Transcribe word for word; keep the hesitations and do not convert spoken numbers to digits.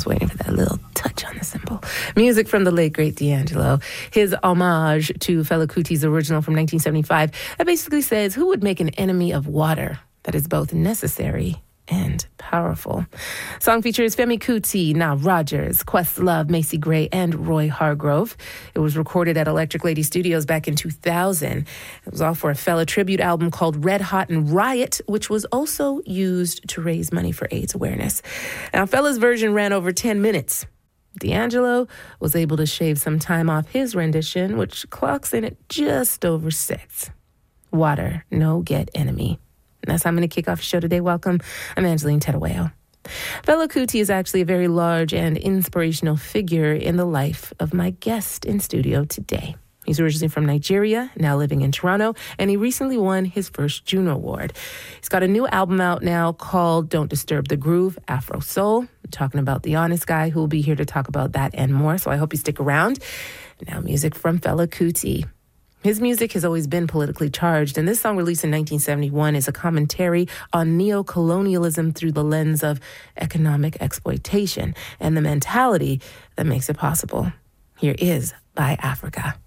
was waiting for that little touch on the cymbal. Music from the late, great D'Angelo. His homage to Fela Kuti's original from nineteen seventy-five that basically says, who would make an enemy of water that is both necessary and powerful? Song features Femi Kuti, Nile Rodgers, Questlove, Macy Gray, and Roy Hargrove. It was recorded at Electric Lady Studios back in two thousand. It was all for a Fela tribute album called Red Hot and Riot, which was also used to raise money for AIDS awareness. Now, Fela's version ran over ten minutes. D'Angelo was able to shave some time off his rendition, which clocks in at just over six. Water, no get enemy. And that's how I'm going to kick off the show today. Welcome. I'm Angeline Tedaweo. Fela Kuti is actually a very large and inspirational figure in the life of my guest in studio today. He's originally from Nigeria, now living in Toronto, and he recently won his first Juno Award. He's got a new album out now called Don't Disturb the Groove, Afro Soul. I'm talking about The Honest Guy, who will be here to talk about that and more, so I hope you stick around. Now music from Fela Kuti. His music has always been politically charged, and this song, released in nineteen seventy-one, is a commentary on neo-colonialism through the lens of economic exploitation and the mentality that makes it possible. Here is By Africa.